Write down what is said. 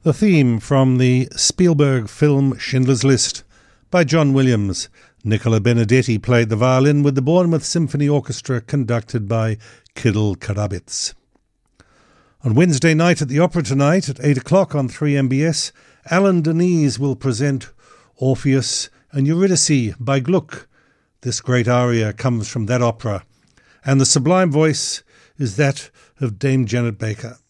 The theme from the Spielberg film Schindler's List by John Williams. Nicola Benedetti played the violin with the Bournemouth Symphony Orchestra conducted by Kirill Karabits. On Wednesday night at the Opera tonight at 8 o'clock on 3MBS, Alan Deniz will present Orpheus and Eurydice by Gluck. This great aria comes from that opera, and the sublime voice is that of Dame Janet Baker.